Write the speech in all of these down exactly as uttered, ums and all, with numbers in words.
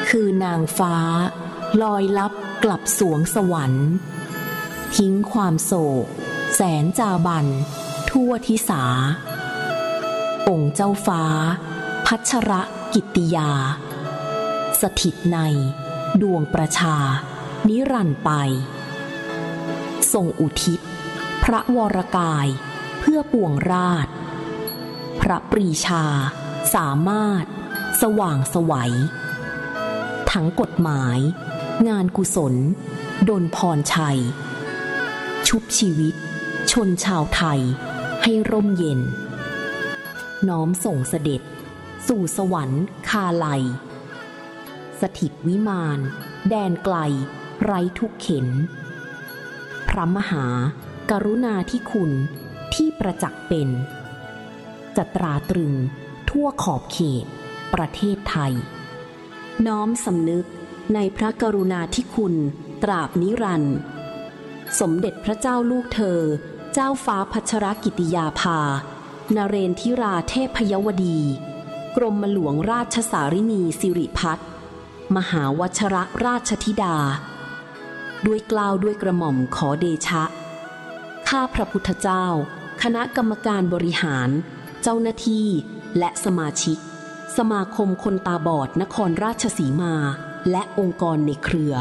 คือนางฟ้าลอยลับกลับสวงสวรรค์ทิ้งความโศกแสนจาบันทั่วทิสาองค์เจ้าฟ้าพัชรกิตติยาสถิตในดวงประชานิรันดร์ไปทรงอุทิศพระวรกายเพื่อปวงราชพระปรีชาสามารถสว่างไสวทั้งกฎหมายงานกุศลดลพรชัยชุบชีวิตชนชาวไทยให้ร่มเย็นน้อมส่งเสด็จสู่สวรรค์คาไลสถิตวิมานแดนไกลไร้ทุกเข็ญพระมหากรุณาธิคุณที่ประจักษ์เป็นจะตราตรึงทั่วขอบเขตประเทศไทยน้อมสำนึกในพระกรุณาธิคุณตราบนิรันดร์สมเด็จพระเจ้าลูกเธอเจ้าฟ้าพัชรกิติยาภานเรนทิราเทพยวดีกรมหลวงราชสารินีสิริพัฒน์มหาวชรราชธิดาด้วยเกล้าด้วยกระหม่อมขอเดชะข้าพระพุทธเจ้าคณะกรรมการบริหารเจ้าหน้าที่และสมาชิกสมาคมคนตาบอดนครราชสีมาและองค์กรในเครือ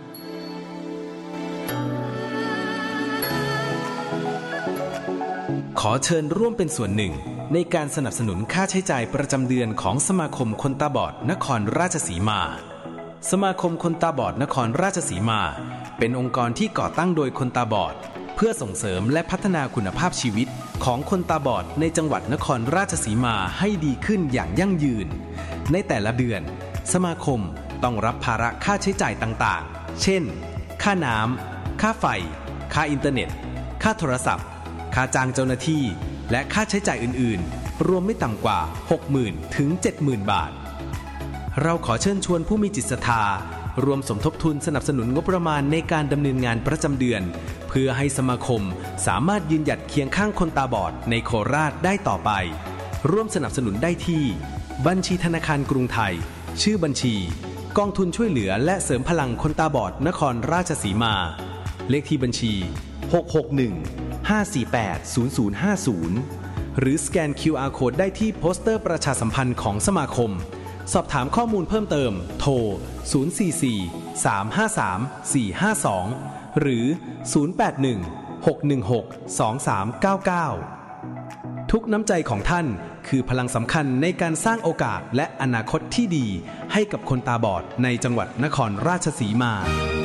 ขอเชิญร่วมเป็นส่วนหนึ่งในการสนับสนุนค่าใช้จ่ายประจำเดือนของสมาคมคนตาบอดนครราชสีมาสมาคมคนตาบอดนครราชสีมาเป็นองค์กรที่ก่อตั้งโดยคนตาบอดเพื่อส่งเสริมและพัฒนาคุณภาพชีวิตของคนตาบอดในจังหวัดนครราชสีมาให้ดีขึ้นอย่างยั่งยืนในแต่ละเดือนสมาคมต้องรับภาระค่าใช้จ่ายต่างๆเช่นค่าน้ำค่าไฟค่าอินเทอร์เน็ตค่าโทรศัพท์ค่าจ้างเจ้าหน้าที่และค่าใช้จ่ายอื่นๆรวมไม่ต่ำกว่า หกหมื่น ถึง เจ็ดหมื่น บาทเราขอเชิญชวนผู้มีจิตศรัทธารวมสมทบทุนสนับสนุนงบประมาณในการดำเนินงานประจำเดือนเพื่อให้สมาคมสามารถยืนหยัดเคียงข้างคนตาบอดในโคราชได้ต่อไปร่วมสนับสนุนได้ที่บัญชีธนาคารกรุงไทยชื่อบัญชีกองทุนช่วยเหลือและเสริมพลังคนตาบอดนครราชสีมาเลขที่บัญชีหก หก หนึ่ง ห้า สี่ แปด ศูนย์ ศูนย์ ห้า ศูนย์หรือสแกน คิว อาร์ Code ได้ที่โปสเตอร์ประชาสัมพันธ์ของสมาคมสอบถามข้อมูลเพิ่มเติมโทรศูนย์ สี่ สี่ สาม ห้า สาม สี่ ห้า สองหรือศูนย์ แปด หนึ่ง หก หนึ่ง หก สอง สาม เก้า เก้าทุกน้ำใจของท่านคือพลังสำคัญในการสร้างโอกาสและอนาคตที่ดีให้กับคนตาบอดในจังหวัดนครราชสีมา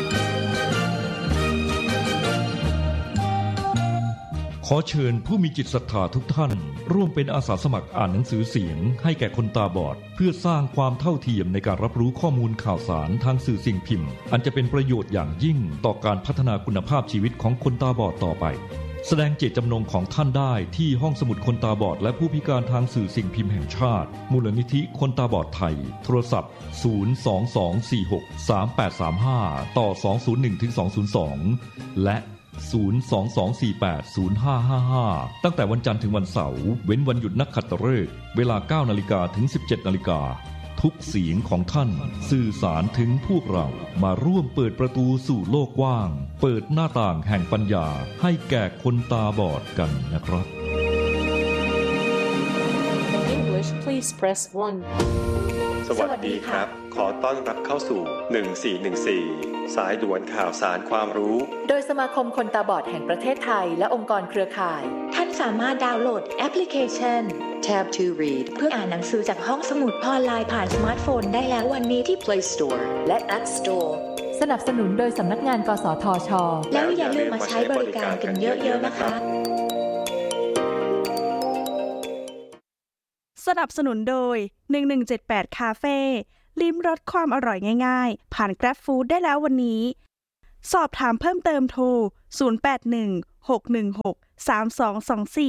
ขอเชิญผู้มีจิตศรัทธาทุกท่านร่วมเป็นอาสาสมัครอ่านหนังสือเสียงให้แก่คนตาบอดเพื่อสร้างความเท่าเทียมในการรับรู้ข้อมูลข่าวสารทางสื่อสิ่งพิมพ์อันจะเป็นประโยชน์อย่างยิ่งต่อการพัฒนาคุณภาพชีวิตของคนตาบอดต่อไปแสดงเจตจำนงของท่านได้ที่ห้องสมุดคนตาบอดและผู้พิการทางสื่อสิ่งพิมพ์แห่งชาติมูลนิธิคนตาบอดไทยโทรศัพท์ศูนย์ สอง สอง สี่ หก สาม แปด สาม ห้าต่อสอง ศูนย์ หนึ่ง ถึง สอง ศูนย์ สองและศูนย์ สอง สอง สี่ แปด ศูนย์ ห้า ห้า ห้าตั้งแต่วันจันทร์ถึงวันเสาร์เว้นวันหยุดนักขัตฤกษ์เวลา เก้า นาฬิกาถึง สิบเจ็ด นาฬิกาทุกเสียงของท่านสื่อสารถึงพวกเรามาร่วมเปิดประตูสู่โลกกว้างเปิดหน้าต่างแห่งปัญญาให้แก่คนตาบอดกันนะครับ English please press one สวัสดีครับขอต้อนรับเข้าสู่หนึ่งสี่หนึ่งสี่สายด่วนข่าวสารความรู้โดยสมาคมคนตาบอดแห่งประเทศไทยและองค์กรเครือข่ายท่านสามารถดาวน์โหลดแอปพลิเคชัน Tab to Read เพื่ออ่านหนังสือจากห้องสมุดออนไลน์ผ่านสมาร์ทโฟนได้แล้ววันนี้ที่ Play Store และ App Store สนับสนุนโดยสำนักงานกสทช. แล้วอย่าลืมมาใช้บริการกันเยอะๆนะคะสนับสนุนโดยหนึ่งหนึ่งเจ็ดแปดคาเฟ่ลิ้มรสความอร่อยง่ายๆผ่าน Grab Food ได้แล้ววันนี้สอบถามเพิ่มเติมโทรศูนย์ แปด หนึ่ง หก หนึ่ง หก สาม สอง สอง สี่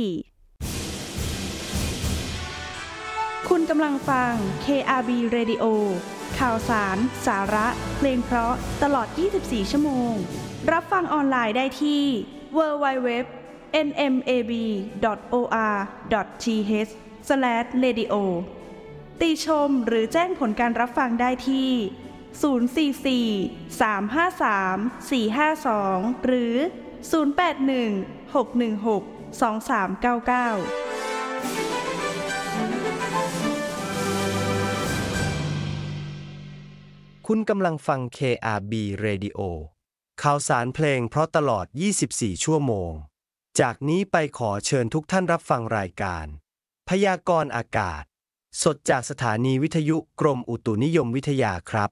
คุณกำลังฟัง เค อาร์ บี Radio ข่าวสารสาระเพลงเพราะตลอดยี่สิบสี่ชั่วโมงรับฟังออนไลน์ได้ที่ ดับเบิลยู ดับเบิลยู ดับเบิลยู ดอท เอ็น เอ็ม เอ บี ดอท โอ อาร์ ดอท ที เอช สแลช เรดิโอ ติชมหรือแจ้งผลการรับฟังได้ที่ศูนย์ สี่ สี่ สาม ห้า สาม สี่ ห้า สอง หรือศูนย์ แปด หนึ่ง หก หนึ่ง หก สอง สาม เก้า เก้าคุณกำลังฟัง เค อาร์ บี Radio ข่าวสารเพลงเพราะตลอดยี่สิบสี่ชั่วโมงจากนี้ไปขอเชิญทุกท่านรับฟังรายการพยากรณ์อากาศสดจากสถานีวิทยุกรมอุตุนิยมวิทยาครับ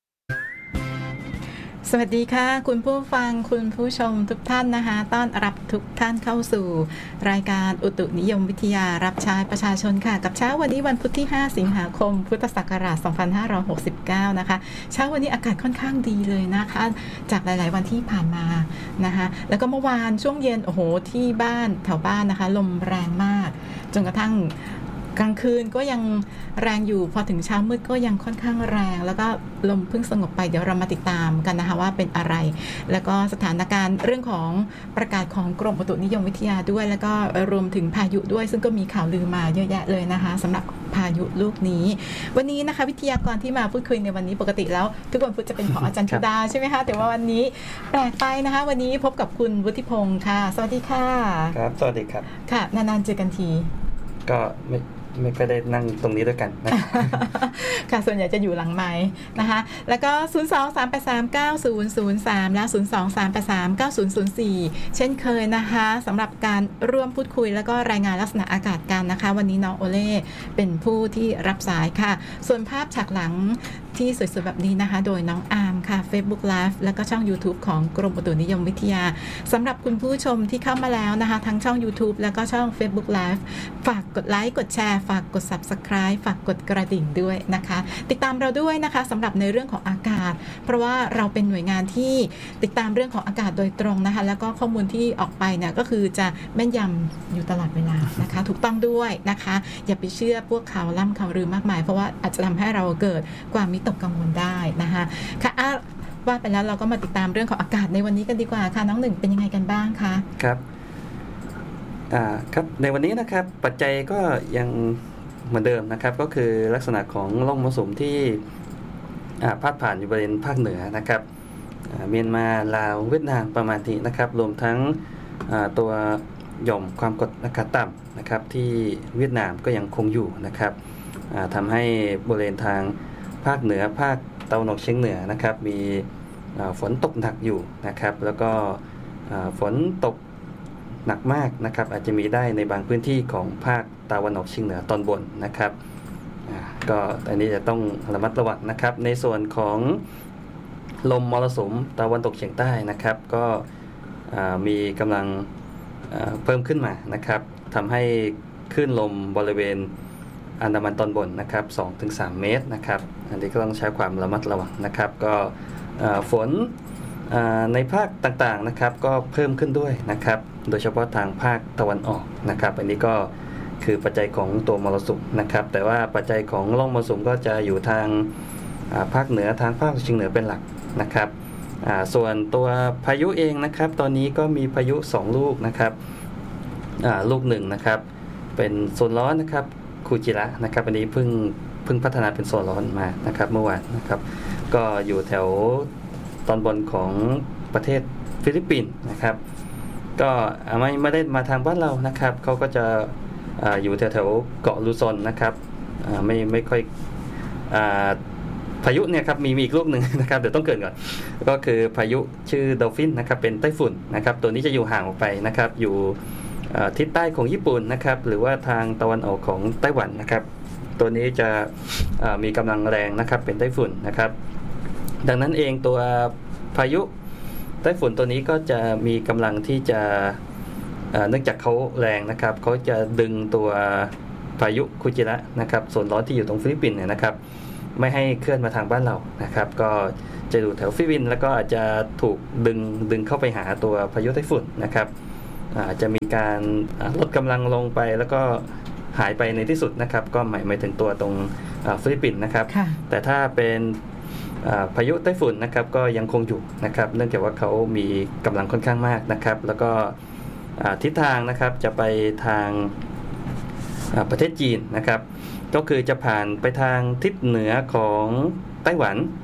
สวัสดีค่ะคุณผู้ฟังคุณผู้ชมทุกท่านนะคะต้อนรับทุกท่านเข้าสู่รายการอุตุนิยมวิทยารับใช้ประชาชนค่ะกับเช้าวันนี้วันพุธที่ห้าสิงหาคมพุทธศักราชสองพันห้าร้อยหกสิบเก้านะคะเช้าวันนี้อากาศค่อนข้างดีเลยนะคะจากหลายๆวันที่ผ่านมานะคะแล้วก็เมื่อวานช่วงเย็นโอ้โหที่บ้านแถวบ้านนะคะลมแรงมากจนกระทั่งกลางคืนก็ยังแรงอยู่พอถึงเช้ามืดก็ยังค่อนข้างแรงแล้วก็ลมเพิ่งสงบไปเดี๋ยวเรามาติดตามกันนะคะว่าเป็นอะไรแล้วก็สถานการณ์เรื่องของประกาศของกรมอุตุนิยมวิทยาด้วยแล้วก็รวมถึงพายุด้วยซึ่งก็มีข่าวลือมาเยอะแยะเลยนะคะสำหรับพายุลูกนี้วันนี้นะคะวิทยากรที่มาพูดคุยในวันนี้ปกติแล้วทุกวันพุธจะเป็นของอาจารย์ชุดาใช่ไหมคะแต่ว่าวันนี้แปลกไปนะคะวันนี้พบกับคุณวุฒิพงศ์ค่ะสวัสดีค่ะครับสวัสดีครับค่ะนานๆเจอกันทีก็ไม่ไม่ค่อยได้นั่งตรงนี้ด้วยกันนะค่ะส่วนใหญ่จะอยู่หลังไมค์นะคะแล้วก็ศูนย์ สอง สาม แปด สาม เก้า ศูนย์ ศูนย์ สามและศูนย์ สอง สาม แปด สาม เก้า ศูนย์ ศูนย์ สี่เช่นเคยนะคะสำหรับการร่วมพูดคุยแล้วก็รายงานลักษณะอากาศกันนะคะวันนี้น้องโอเล่เป็นผู้ที่รับสายค่ะส่วนภาพฉากหลังที่สวยๆแบบนี้นะคะโดยน้องอาร์มค่ะ Facebook Live แล้วก็ช่อง YouTube ของกรมอุตุนิยมวิทยาสำหรับคุณผู้ชมที่เข้ามาแล้วนะคะทั้งช่อง YouTube แล้วก็ช่อง Facebook Live ฝากกดไลค์กดแชร์ฝากกด Subscribe ฝากกดกระดิ่งด้วยนะคะติดตามเราด้วยนะคะสำหรับในเรื่องของอากาศเพราะว่าเราเป็นหน่วยงานที่ติดตามเรื่องของอากาศโดยตรงนะคะแล้วก็ข้อมูลที่ออกไปเนี่ยก็คือจะแม่นยำอยู่ตลอดเวลานะคะถูกต้องด้วยนะคะอย่าไปเชื่อพวกข่าวล่ำข่าวลือมากมายเพราะว่าอาจจะทำให้เราเกิดความมิตกกังวลได้นะคะค่ะว่าไปแล้วเราก็มาติดตามเรื่องของอากาศในวันนี้กันดีกว่าค่ะน้องหนึ่งเป็นยังไงกันบ้างคะครับอ่าครับในวันนี้นะครับปัจจัยก็ยังเหมือนเดิมนะครับก็คือลักษณะของร่องมรสุมที่พาดผ่านอยู่บริเวณภาคเหนือนะครับเมียนมาลาวเวียดนามประมาณนี้นะครับรวมทั้งตัวหย่อมความกดอากาศต่ำนะครับที่เวียดนามก็ยังคงอยู่นะครับทำให้บริเวณทางภาคเหนือภาคตะวันออกเฉียงเหนือนะครับมีฝนตกหนักอยู่นะครับแล้วก็ฝนตกหนักมากนะครับอาจจะมีได้ในบางพื้นที่ของภาคตะวันออกเฉียงเหนือตอนบนนะครับก็อันนี้จะต้องระมัดระวังนะครับในส่วนของลมมรสุมตะวันตกเฉียงใต้นะครับก็มีกำลังเพิ่มขึ้นมานะครับทำให้คลื่นลมบริเวณอันดามันตอนบนนะครับ สองถึงสาม เมตรนะครับอันนี้ก็ต้องใช้ความระมัดระวังนะครับก็ฝนในภาคต่างๆนะครับก็เพิ่มขึ้นด้วยนะครับโดยเฉพาะทางภาคตะวันออกนะครับอันนี้ก็คือปัจจัยของตัวมรสุมนะครับแต่ว่าปัจจัยของร่องมรสุมก็จะอยู่ทางภาคเหนือทางภาคเฉียงเหนือเป็นหลักนะครับส่วนตัวพายุเองนะครับตอนนี้ก็มีพายุสองลูกนะครับลูกหนึ่งนะครับเป็นโซนร้อนนะครับคูจิระนะครับอันนี้เพิ่งเพิ่งพัฒนาเป็นโซนร้อนมานะครับเมื่อวานนะครับก็อยู่แถวตอนบนของประเทศฟิลิปปินส์นะครับก็ไม่ไม่ได้มาทางบ้านเรานะครับเขาก็จะออยู่แถวแถวเกาะลูซอนนะครับไม่ไม่ค่อยพายุเนี่ยครับมีมีอีกลูกหนึ่งนะครับเดี๋ยวต้องเกิดก่อนก็คือพายุชื่อดอลฟินนะครับเป็นไต้ฝุ่นนะครับตัวนี้จะอยู่ห่างออกไปนะครับอยู่ทิศใต้ของญี่ปุ่นนะครับหรือว่าทางตะวันออกของไต้หวันนะครับตัวนี้จะมีกำลังแรงนะครับเป็นไต้ฝุ่นนะครับดังนั้นเองตัวพายุไต้ฝุ่นตัวนี้ก็จะมีกำลังที่จะเนื่องจากเขาแรงนะครับเขาจะดึงตัวพายุคุจิระนะครับโซนร้อนที่อยู่ตรงฟิลิปปินส์เนี่ยนะครับไม่ให้เคลื่อนมาทางบ้านเรานะครับก็จะอยู่แถวฟิลิปปินส์แล้วก็อาจจะถูกดึงดึงเข้าไปหาตัวพายุไต้ฝุ่นนะครับอาจจะมีการลดกำลังลงไปแล้วก็หายไปในที่สุดนะครับก็หมายหมายถึงตัวตรงฟิลิปปินส์นะครับแต่ถ้าเป็นพายุไต้ฝุ่นนะครับก็ยังคงอยู่นะครับเนื่องจากว่าเขามีกำลังค่อนข้างมากนะครับแล้วก็ทิศทางนะครับจะไปทางประเทศจีนนะครับก็คือจะผ่านไปทางทิศเหนือของไต้หวัน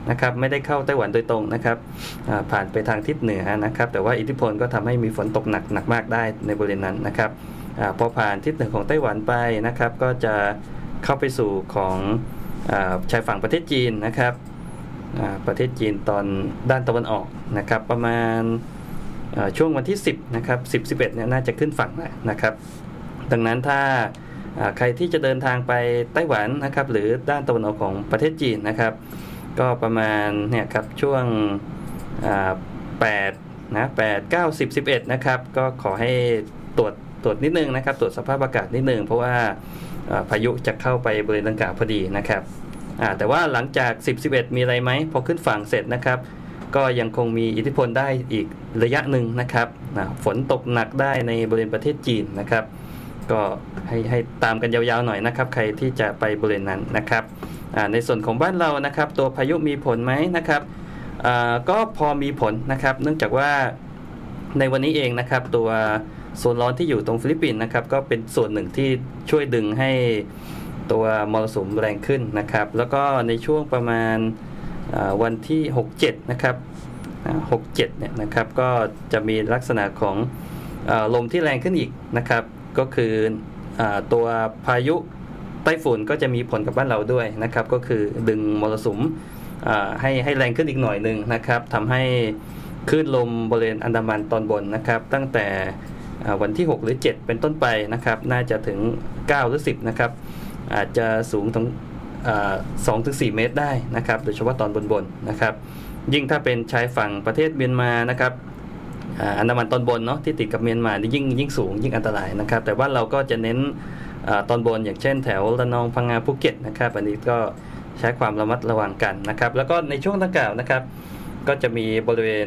นะครับไม่ได้เข้าไต้หวันโดยตรงนะครับผ่านไปทางทิศเหนือนะครับแต่ว่าอิทธิพลก็ทำให้มีฝนตกหนักหนักมากได้ในบริเวณนั้นนะครับพอผ่านทิศเหนือของไต้หวันไปนะครับก็จะเข้าไปสู่ของชายฝั่งประเทศจีนนะครับประเทศจีนตอนด้านตะวันออกนะครับประมาณช่วงวันที่สิบนะครับสิบ สิบเอ็ดเนี่ยน่าจะขึ้นฝั่งแล้วนะครับดังนั้นถ้าใครที่จะเดินทางไปไต้หวันนะครับหรือด้านตะวันออกของประเทศจีนนะครับก็ประมาณเนี่ยครับช่วงแปดนะแปด เก้า สิบ สิบเอ็ดนะครับก็ขอให้ตรวจตรวจนิดนึงนะครับตรวจสภาพอากาศนิดนึงเพราะว่าพายุจะเข้าไปบริเวณดังกล่าวพอดีนะครับแต่ว่าหลังจากสิบ สิบเอ็ดมีอะไรไหมพอขึ้นฝั่งเสร็จนะครับก็ยังคงมีอิทธิพลได้อีกระยะหนึ่งนะครับฝนตกหนักได้ในบริเวณประเทศจีนนะครับก็ให้ให้ตามกันยาวๆหน่อยนะครับใครที่จะไปบริเวณนั้นนะครับในส่วนของบ้านเรานะครับตัวพายุมีผลไหมนะครับก็พอมีผลนะครับเนื่องจากว่าในวันนี้เองนะครับตัวโซนร้อนที่อยู่ตรงฟิลิปปินส์นะครับก็เป็นส่วนหนึ่งที่ช่วยดึงให้ตัวมรสุมแรงขึ้นนะครับแล้วก็ในช่วงประมาณวันที่หก เจ็ดนะครับหก เจ็ดเนี่ยนะครับก็จะมีลักษณะของลมที่แรงขึ้นอีกนะครับก็คือตัวพายุไต้ฝุ่นก็จะมีผลกับบ้านเราด้วยนะครับก็คือดึงมรสุมให้ให้แรงขึ้นอีกหน่อยนึงนะครับทำให้คลื่นลมบริเวณอันดามันตอนบนนะครับตั้งแต่วันที่หกหรือเจ็ดเป็นต้นไปนะครับน่าจะถึงเก้าหรือสิบนะครับอาจจะสูงถึงสองถึงสี่เมตรได้นะครับโดยเฉพาะตอนบนๆนะครับยิ่งถ้าเป็นชายฝั่งประเทศเมียนมานะครับอันดามันตอนบนเนาะที่ติดกับเมียนมานี่ยิ่งยิ่งสูงยิ่งอันตรายนะครับแต่ว่าเราก็จะเน้นตอนบนอย่างเช่นแถวระนองพังงาภูเก็ตนะครับอันนี้ก็ใช้ความระมัดระวังกันนะครับแล้วก็ในช่วงดังกล่าวนะครับก็จะมีบริเวณ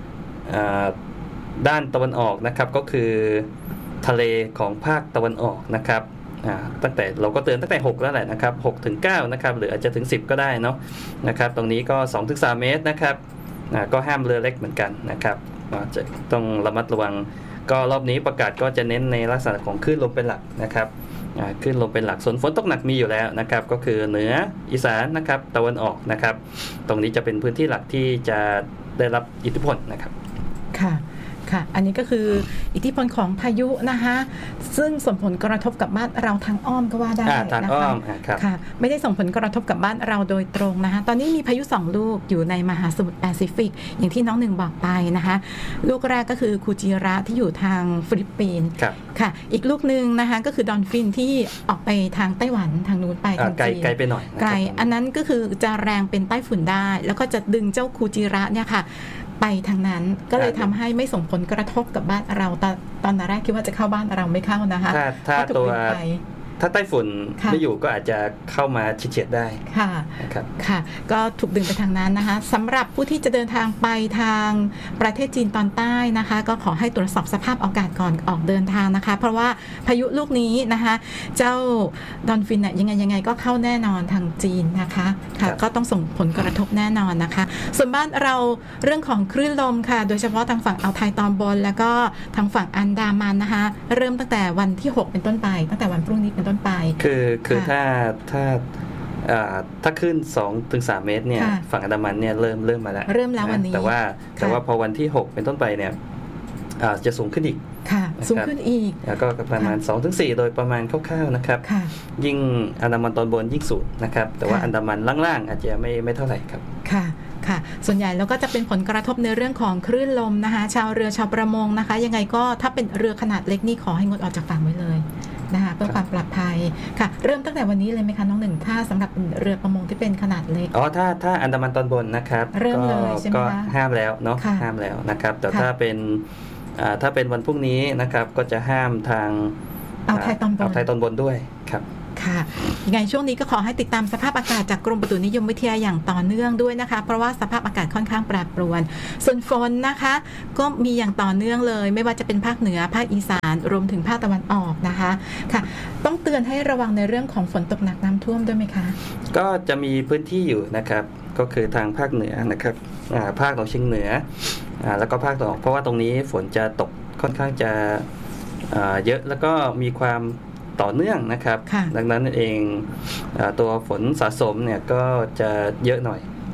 ด้านตะวันออกนะครับก็คือทะเลของภาคตะวันออกนะครับตั้งแต่เราก็เตือนตั้งแต่หกแล้วแหละนะครับหกถึงเก้านะครับหรืออาจจะถึงสิบก็ได้เนาะนะครับตรงนี้ก็ สองถึงสาม เมตรนะครับก็ห้ามเรือเล็กเหมือนกันนะครับจะต้องระมัดระวังก็รอบนี้ประกาศก็จะเน้นในลักษณะของคลื่นลมเป็นหลักนะครับคลื่นลมเป็นหลักส่วนฝนตกหนักมีอยู่แล้วนะครับก็คือเหนืออีสานนะครับตะวันออกนะครับตรงนี้จะเป็นพื้นที่หลักที่จะได้รับอิทธิพลนะครับค่ะค่ะอันนี้ก็คืออิทธิพลของพายุนะคะซึ่งส่งผลกระทบกับบ้านเราทางอ้อมก็ว่าได้นะคะค่ะไม่ได้ส่งผลกระทบกับบ้านเราโดยตรงนะคะตอนนี้มีพายุสองลูกอยู่ในมหาสมุทรแปซิฟิกอย่างที่น้องหนึ่งบอกไปนะคะลูกแรกก็คือคูจิระที่อยู่ทางฟิลิปปินส์ค่ะอีกลูกนึงนะคะก็คือดอนฟินที่ออกไปทางไต้หวันทางนู้นไปทางจีนไกลไปหน่อยไกลอันนั้นก็คือจะแรงเป็นไต้ฝุ่นได้แล้วก็จะดึงเจ้าคูจิระเนี่ยค่ะไปทางนั้นก็เลยทำให้ไม่ส่งผลกระทบกับบ้านเราตอนตอนแรกคิดว่าจะเข้าบ้านเราไม่เข้านะคะถ้าถ้าตัวถ้าไต้ฝุ่นไม่อยู่ก็อาจจะเข้ามาเฉียดได้ค่ะครับค่ะก็ถูกดึงไปทางนั้นนะคะสำหรับผู้ที่จะเดินทางไปทางประเทศจีนตอนใต้นะคะก็ขอให้ตรวจสอบสภาพอากาศก่อนออกเดินทางนะคะเพราะว่าพายุลูกนี้นะคะเจ้าดอนฟินเนี่ยยังไงยังไงก็เข้าแน่นอนทางจีนนะคะค่ะก็ต้องส่งผลกระทบแน่นอนนะคะส่วนบ้านเราเรื่องของคลื่นลมค่ะโดยเฉพาะทางฝั่งอ่าวไทยตอนบนแล้วก็ทางฝั่งอันดามันนะคะเริ่มตั้งแต่วันที่หกเป็นต้นไปตั้งแต่วันพรุ่งนี้เป็นต้นไปคือคือถ้าถ้าถ้าขึ้น สองถึงสาม เมตรเนี่ยฝั่งอันดามันเนี่ยเริ่มเริ่มมาแล้วเริ่มแล้ววันนี้แต่ว่าแต่ว่าพอวันที่หกเป็นต้นไปเนี่ยจะสูงขึ้นอีกค่ะสูงขึ้นอีกแล้วก็ประมาณ สองถึงสี่ โดยประมาณคร่าวๆนะครับยิ่งอันดามันตอนบนยิ่งสูงนะครับแต่ว่าอันดามันล่างๆอาจจะไม่ไม่เท่าไหร่ครับค่ะค่ะส่วนใหญ่แล้วก็จะเป็นผลกระทบในเรื่องของคลื่นลมนะคะชาวเรือชาวประมงนะคะยังไงก็ถ้าเป็นเรือขนาดเล็กนี่ขอให้งดออกจากฝั่งไว้เลยนะคะเพื่อความปลอดภัยค่ะเริ่มตั้งแต่วันนี้เลยไหมคะน้องหนึ่งถ้าสำหรับเรือประมงที่เป็นขนาดเล็กอ๋อถ้าถ้าอันดามันตอนบนนะครับเริ่มเลยใช่ไหมคะก็ห้ามแล้วเนาะห้ามแล้วนะครับแต่ถ้าเป็นถ้าเป็นวันพรุ่งนี้นะครับก็จะห้ามทางอ่าวไทยตอนบนอ่าวไทยตอนบนด้วยครับค่ะยังไงช่วงนี้ก็ขอให้ติดตามสภาพอากาศจากกรมอุตุนิยมวิทยาอย่างต่อเนื่องด้วยนะคะเพราะว่าสภาพอากาศค่อนข้างแปรปรวนส่วนฝนนะคะก็มีอย่างต่อเนื่องเลยไม่ว่าจะเป็นภาคเหนือภาคอีสานรวมถึงภาคตะวันออกนะคะค่ะต้องเตือนให้ระวังในเรื่องของฝนตกหนักน้ำท่วมด้วยไหมคะก็จะมีพื้นที่อยู่นะครับก็คือทางภาคเหนือนะครับภาคตะวันออกเฉียงเหนือแล้วก็ภาคตะวันออกเพราะว่าตรงนี้ฝนจะตกค่อนข้างจะเยอะแล้วก็มีความต่อเนื่องนะครับดังนั้นเองตัวฝนสะสมเนี่ยก็จะเยอะหน่อย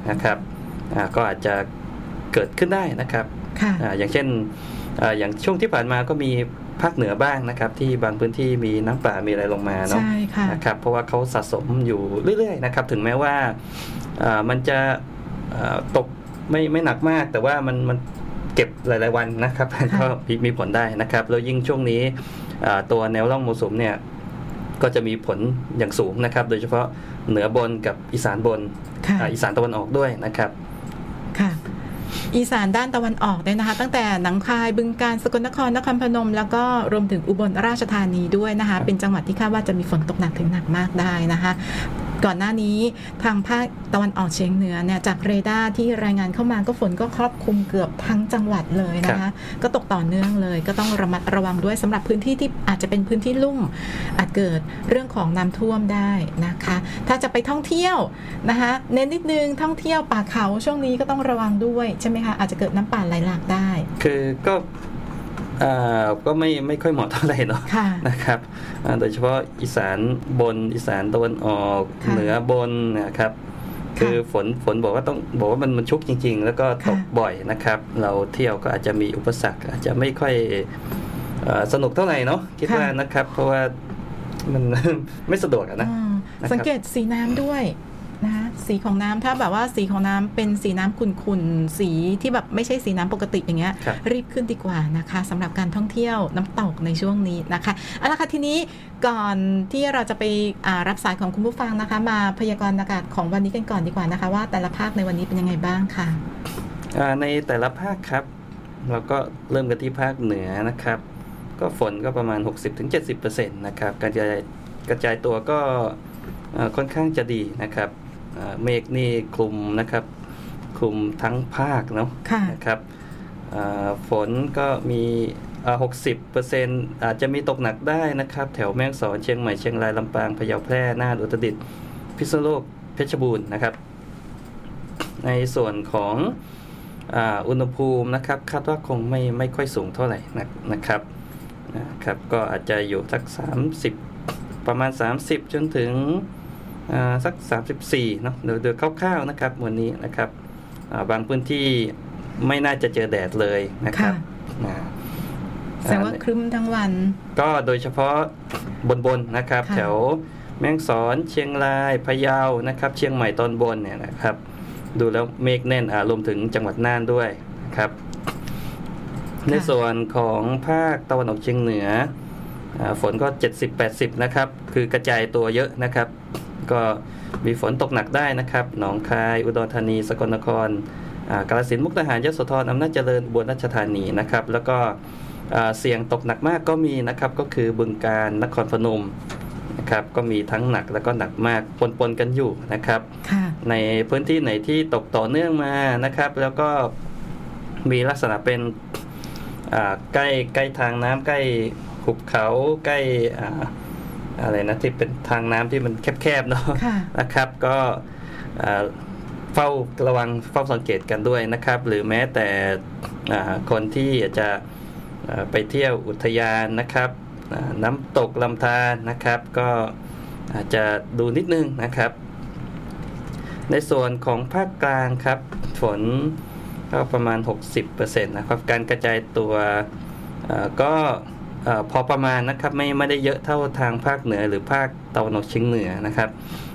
นะครับก็อาจจะเกิดขึ้นได้นะครับอย่างเช่นอย่างช่วงที่ผ่านมาก็มีภาคเหนือบ้างนะครับที่บางพื้นที่มีน้ำป่ามีอะไรลงมาเนาะนะครับเพราะว่าเขาสะสมอยู่เรื่อยๆนะครับถึงแม้ว่ามันจะตกไม่ไม่หนักมากแต่ว่ามันมันเก็บหลายๆวันนะครับก็มีผลได้นะครับแล้วยิ่งช่วงนี้ตัวแนวร่องมรสุมเนี่ยก็จะมีผลอย่างสูงนะครับโดยเฉพาะเหนือบนกับอีสานบนอีสานตะวันออกด้วยนะครับค่ะอีสานด้านตะวันออกเนี่ยนะคะตั้งแต่หนองคายบึงกาฬสกลนครนครพนมแล้วก็รวมถึงอุบลราชธานีด้วยนะคะเป็นจังหวัดที่คาดว่าจะมีฝนตกหนักถึงหนักมากได้นะคะก่อนหน้านี้ทางภาคตะวันออกเฉียงเหนือเนี่ยจากเรดาร์ที่รายงานเข้ามาก็ฝนก็ครอบคลุมเกือบทั้งจังหวัดเลยนะคะก็ตกต่อเนื่องเลยก็ต้องระมัดระวังด้วยสำหรับพื้นที่ที่อาจจะเป็นพื้นที่ลุ่มอาจเกิดเรื่องของน้ำท่วมได้นะคะถ้าจะไปท่องเที่ยวนะคะเน้นนิดนึงท่องเที่ยวป่าเขาช่วงนี้ก็ต้องระวังด้วยใช่ไหมคะอาจจะเกิดน้ำป่าไหลหลากได้คือก็ก็ไม่ไม่ค่อยเหมาะเท่าไหร่เนาะนะครับโดยเฉพาะอีสานบนอีสานตะวันออกเหนือบนนะครับคือฝนฝนบอกว่าต้องบอกว่ามันมันชุกจริงๆแล้วก็ตกบ่อยนะครับเราเที่ยวก็อาจจะมีอุปสรรคอาจจะไม่ค่อยสนุกเท่าไหร่เนาะคิดว่านะครับเพราะว่ามันไม่สะดวกนะสังเกตสีน้ำด้วยนะคะสีของน้ำถ้าแบบว่าสีของน้ำเป็นสีน้ำขุ่นๆสีที่แบบไม่ใช่สีน้ำปกติอย่างเงี้ย ร, รีบขึ้นดีกว่านะคะสำหรับการท่องเที่ยวน้ำตกในช่วงนี้นะคะเอาละค่ะทีนี้ก่อนที่เราจะไปรับสายของคุณผู้ฟังนะคะมาพยากรณ์อากาศของวันนี้กันก่อนดีกว่านะคะว่าแต่ละภาคในวันนี้เป็นยังไงบ้างค่ะในแต่ละภาคครับเราก็เริ่มกันที่ภาคเหนือนะครับก็ฝนก็ประมาณ หกสิบถึงเจ็ดสิบเปอร์เซ็นต์ นะครับการกระจายกระจายตัวก็ค่อนข้างจะดีนะครับเมฆนี่คลุมนะครับคลุมทั้งภาคเนาะนะครับฝนก็มี หกสิบเปอร์เซ็นต์ อาจจะมีตกหนักได้นะครับแถวแม่ฮ่องสอนเชียงใหม่เชียงรายลำปางพะเยาแพร่น่านอุตรดิตถ์พิษณุโลกเพชรบูรณ์นะครับในส่วนของอุณหภูมินะครับคาดว่าคงไม่ไม่ค่อยสูงเท่าไหร่นะครับนะครับก็อาจจะอยู่สักสามสิบประมาณสามสิบจนถึงสักสามสิบสี่เนาะโดยโดยคร่าวๆนะครับวันนี้นะครับบางพื้นที่ไม่น่าจะเจอแดดเลยนะครับแสดงว่าครึ้มทั้งวันก็โดยเฉพาะบนๆนะครับแถวแม่ฮ่องสอนเชียงรายพะเยานะครับเชียงใหม่ตอนบนเนี่ยนะครับดูแล้วเมฆแน่นรวมถึงจังหวัดน่านด้วยนะครับในส่วนของภาคตะวันออกเฉียงเหนือฝนก็ เจ็ดสิบถึงแปดสิบ นะครับคือกระจายตัวเยอะนะครับก็มีฝนตกหนักได้นะครับหนองคายอุดรธานีสกลนครกาฬสินธุ์มุกดาหารยโสธรอำนาจเจริญอุบลราชธานีนะครับแล้วก็เสี่ยงตกหนักมากก็มีนะครับก็คือบึงกาฬนครพนมนะครับก็มีทั้งหนักแล้วก็หนักมากปนๆกันอยู่นะครับในพื้นที่ไหนที่ตกต่อเนื่องมานะครับแล้วก็มีลักษณะเป็นใกล้ใกล้ทางน้ำใกล้หุบเขาใกล้อะไรนะที่เป็นทางน้ำที่มันแคบๆเนาะนะครับก็เฝ้าระวังเฝ้าสังเกตกันด้วยนะครับหรือแม้แต่คนที่จะไปเที่ยวอุทยานนะครับน้ำตกลำธารนะครับก็อาจจะดูนิดนึงนะครับในส่วนของภาคกลางครับฝนก็ประมาณ หกสิบเปอร์เซ็นต์ นะครับการกระจายตัวก็พอประมาณนะครับไม่ไม่ได้เยอะเท่าทางภาคเหนือหรือภาคตะวันออกเฉียงเหนือนะครับ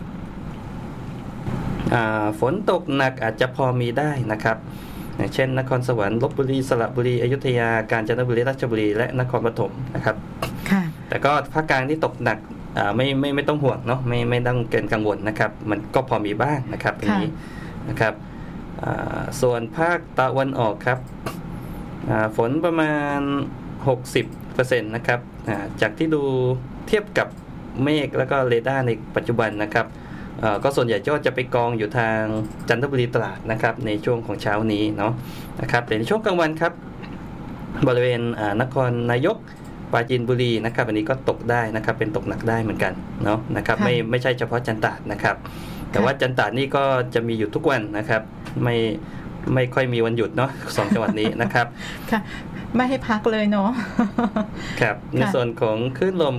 ฝนตกหนักอาจจะพอมีได้นะครับอย่างเช่นนครสวรรค์ลพบุรีสระบุรีอยุธยากาญจนบุรีราชบุรีและนครปฐมนะครับแต่ก็ภาคกลางที่ตกหนักไม่ไม่ไม่ต้องห่วงเนาะไม่ไม่ต้องเกินกังวลนะครับมันก็พอมีบ้างนะครับตรงนี้นะครับส่วนภาคตะวันออกครับฝนประมาณ หกสิบเปอร์เซ็นต์ นะครับจากที่ดูเทียบกับเมฆแล้วก็เรดาร์ในปัจจุบันนะครับก็ส่วนใหญ่ก็จะไปกองอยู่ทางจันทบุรีตราดนะครับในช่วงของเช้านี้เนาะนะครับแต่ในช่วงกลางวันครับบริเวณนครนายกปราจีนบุรีนะครับอันนี้ก็ตกได้นะครับเป็นตกหนักได้เหมือนกันเนาะนะครับไม่ไม่ใช่เฉพาะจันตราดนะครับแต่ว่าจันตราดนี่ก็จะมีอยู่ทุกวันนะครับไม่ไม่ค่อยมีวันหยุดเนาะสองจังหวัดนี้นะครับค่ะไม่ให้พักเลยเนาะครับในส่วนของคลื่นลม